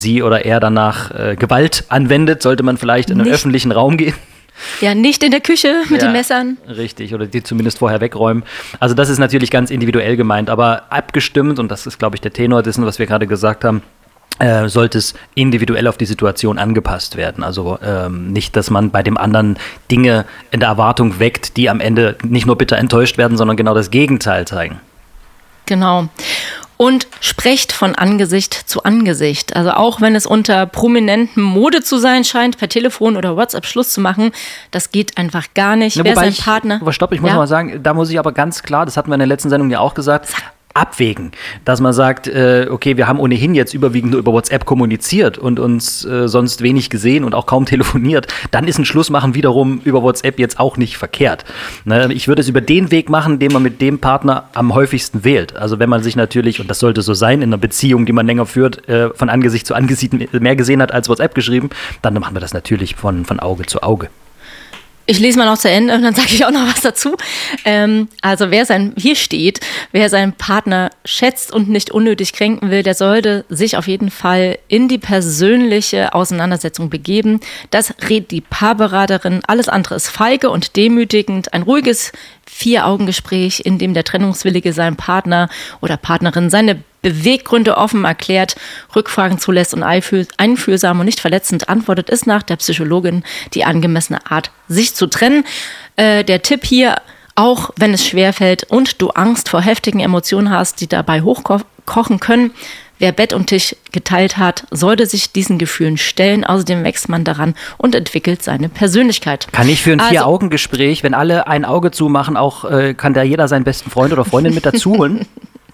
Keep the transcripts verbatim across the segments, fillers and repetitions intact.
sie oder er danach äh, Gewalt anwendet, sollte man vielleicht in einen Nicht. öffentlichen Raum gehen. Ja, nicht in der Küche mit Ja, den Messern. Richtig, oder die zumindest vorher wegräumen. Also das ist natürlich ganz individuell gemeint, aber abgestimmt, und das ist, glaube ich, der Tenor dessen, was wir gerade gesagt haben, äh, sollte es individuell auf die Situation angepasst werden. Also ähm, nicht, dass man bei dem anderen Dinge in der Erwartung weckt, die am Ende nicht nur bitter enttäuscht werden, sondern genau das Gegenteil zeigen. Genau. Und sprecht von Angesicht zu Angesicht. Also auch wenn es unter prominentem Mode zu sein scheint, per Telefon oder WhatsApp Schluss zu machen, das geht einfach gar nicht. Ja, Wer wobei sein ich, Partner... Aber stopp, ich muss ja? mal sagen, da muss ich aber ganz klar, das hatten wir in der letzten Sendung ja auch gesagt, abwägen, dass man sagt, äh, okay, wir haben ohnehin jetzt überwiegend nur über WhatsApp kommuniziert und uns äh, sonst wenig gesehen und auch kaum telefoniert, dann ist ein Schlussmachen wiederum über WhatsApp jetzt auch nicht verkehrt. Ne? Ich würde es über den Weg machen, den man mit dem Partner am häufigsten wählt. Also wenn man sich natürlich, und das sollte so sein, in einer Beziehung, die man länger führt, äh, von Angesicht zu Angesicht mehr gesehen hat als WhatsApp geschrieben, dann machen wir das natürlich von, von Auge zu Auge. Ich lese mal noch zu Ende und dann sage ich auch noch was dazu. Ähm, also wer sein, hier steht, wer seinen Partner schätzt und nicht unnötig kränken will, der sollte sich auf jeden Fall in die persönliche Auseinandersetzung begeben. Das rät die Paarberaterin. Alles andere ist feige und demütigend. Ein ruhiges Vier-Augen-Gespräch, in dem der Trennungswillige seinem Partner oder Partnerin seine Beweggründe offen erklärt, Rückfragen zulässt und einfühlsam und nicht verletzend antwortet, ist nach der Psychologin die angemessene Art, sich zu trennen. Äh, der Tipp hier, auch wenn es schwerfällt und du Angst vor heftigen Emotionen hast, die dabei hochkochen können, wer Bett und Tisch geteilt hat, sollte sich diesen Gefühlen stellen. Außerdem wächst man daran und entwickelt seine Persönlichkeit. Kann ich für ein Also, Vier-Augen-Gespräch, wenn alle ein Auge zumachen, auch äh, kann da jeder seinen besten Freund oder Freundin mit dazu holen?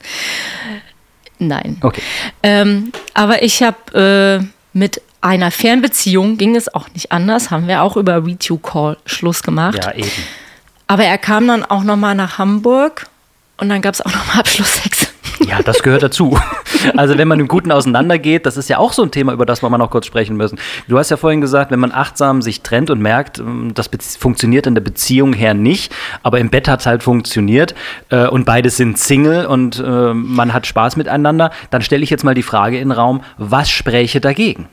Nein. Okay. Ähm, aber ich habe äh, mit einer Fernbeziehung, ging es auch nicht anders, haben wir auch über Video-Call Schluss gemacht. Ja, eben. Aber er kam dann auch nochmal nach Hamburg und dann gab es auch nochmal Abschlusssex. Ja, das gehört dazu. Also wenn man im Guten auseinandergeht, das ist ja auch so ein Thema, über das wir mal noch kurz sprechen müssen. Du hast ja vorhin gesagt, wenn man achtsam sich trennt und merkt, das funktioniert in der Beziehung her nicht, aber im Bett hat es halt funktioniert äh, und beide sind Single und äh, man hat Spaß miteinander, dann stelle ich jetzt mal die Frage in den Raum, was spräche dagegen?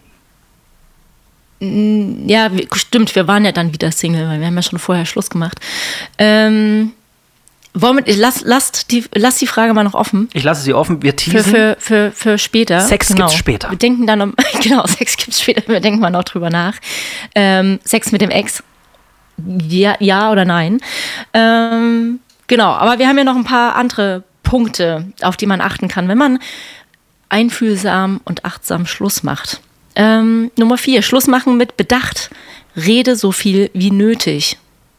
Ja, stimmt, wir waren ja dann wieder Single, weil wir haben ja schon vorher Schluss gemacht. Ähm... Wollen wir, lass, lass, die, lass die Frage mal noch offen. Ich lasse sie offen, wir teasen. Für, für, für, für später. Sex genau. gibt's später. Wir denken dann, um, genau, Sex gibt's später, wir denken mal noch drüber nach. Ähm, Sex mit dem Ex, ja, ja oder nein. Ähm, genau, aber wir haben ja noch ein paar andere Punkte, auf die man achten kann, wenn man einfühlsam und achtsam Schluss macht. Ähm, Nummer vier, Schluss machen mit Bedacht. Rede so viel wie nötig.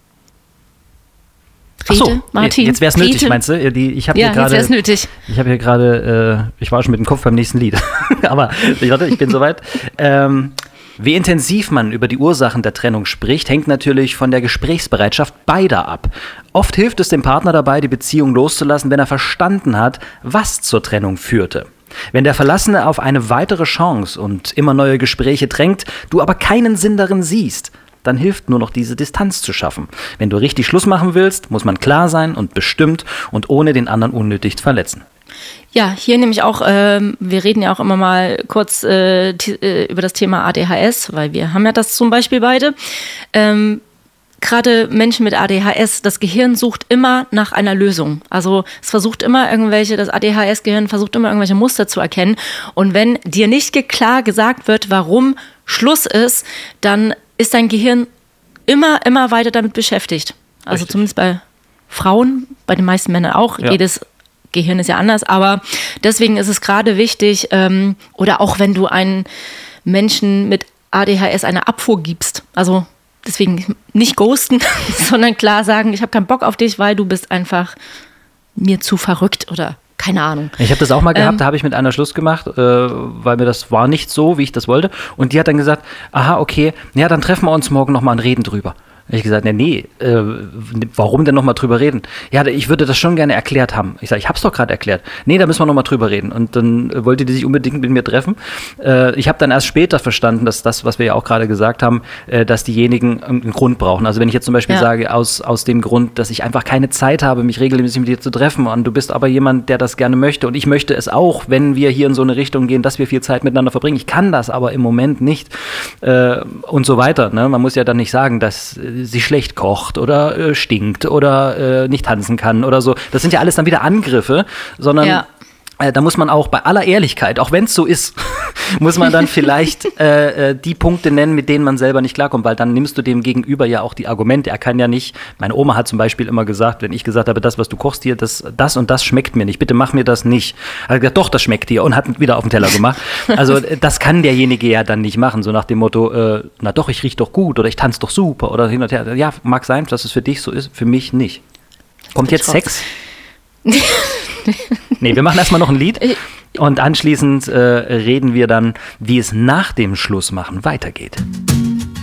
Rede, Ach so, Martin. jetzt wäre es nötig, Rede. meinst du? Die, ich habe ja, hier gerade. jetzt wäre es nötig. Ich habe hier gerade, äh, ich war schon mit dem Kopf beim nächsten Lied. Aber ich, warte, ich bin soweit. Ähm, wie intensiv man über die Ursachen der Trennung spricht, hängt natürlich von der Gesprächsbereitschaft beider ab. Oft hilft es dem Partner dabei, die Beziehung loszulassen, wenn er verstanden hat, was zur Trennung führte. Wenn der Verlassene auf eine weitere Chance und immer neue Gespräche drängt, du aber keinen Sinn darin siehst, dann hilft nur noch diese Distanz zu schaffen. Wenn du richtig Schluss machen willst, muss man klar sein und bestimmt und ohne den anderen unnötig verletzen. Ja, hier nämlich auch, ähm, wir reden ja auch immer mal kurz äh, t- äh, über das Thema A D H S, weil wir haben ja das zum Beispiel beide. Ähm, Gerade Menschen mit A D H S, das Gehirn sucht immer nach einer Lösung. Also es versucht immer irgendwelche, das A D H S-Gehirn versucht immer irgendwelche Muster zu erkennen. Und wenn dir nicht klar gesagt wird, warum Schluss ist, dann ist dein Gehirn immer, immer weiter damit beschäftigt. Also Richtig. zumindest bei Frauen, bei den meisten Männern auch. Ja. Jedes Gehirn ist ja anders, aber deswegen ist es gerade wichtig, ähm, oder auch wenn du einen Menschen mit A D H S eine Abfuhr gibst, also deswegen nicht ghosten, sondern klar sagen, ich habe keinen Bock auf dich, weil du bist einfach mir zu verrückt oder keine Ahnung. Ich habe das auch mal gehabt, Ähm, da habe ich mit einer Schluss gemacht, äh, weil mir das war nicht so, wie ich das wollte. Und die hat dann gesagt, aha, okay, ja, dann treffen wir uns morgen nochmal und reden drüber. Ich gesagt, nee, nee, äh, warum denn nochmal drüber reden? Ja, ich würde das schon gerne erklärt haben. Ich sage, ich habe es doch gerade erklärt. Nee, da müssen wir nochmal drüber reden. Und dann äh, wollte die sich unbedingt mit mir treffen. Äh, ich habe dann erst später verstanden, dass das, was wir ja auch gerade gesagt haben, äh, dass diejenigen einen Grund brauchen. Also wenn ich jetzt zum Beispiel ja. sage, aus, aus dem Grund, dass ich einfach keine Zeit habe, mich regelmäßig mit dir zu treffen und du bist aber jemand, der das gerne möchte und ich möchte es auch, wenn wir hier in so eine Richtung gehen, dass wir viel Zeit miteinander verbringen. Ich kann das aber im Moment nicht äh, und so weiter. Ne? Man muss ja dann nicht sagen, dass sie schlecht kocht oder äh, stinkt oder äh, nicht tanzen kann oder so. Das sind ja alles dann wieder Angriffe, sondern ja. äh, da muss man auch bei aller Ehrlichkeit, auch wenn es so ist, muss man dann vielleicht äh, die Punkte nennen, mit denen man selber nicht klarkommt, weil dann nimmst du dem Gegenüber ja auch die Argumente. Er kann ja nicht, meine Oma hat zum Beispiel immer gesagt, wenn ich gesagt habe, das, was du kochst hier, das, das und das schmeckt mir nicht, bitte mach mir das nicht. Er hat gesagt, doch, das schmeckt dir und hat wieder auf den Teller gemacht. Also das kann derjenige ja dann nicht machen, so nach dem Motto, äh, na doch, ich riech doch gut oder ich tanze doch super oder hin und her. Ja, mag sein, dass es für dich so ist, für mich nicht. Kommt jetzt Sex? Nee, wir machen erstmal noch ein Lied und anschließend äh, reden wir dann, wie es nach dem Schlussmachen weitergeht.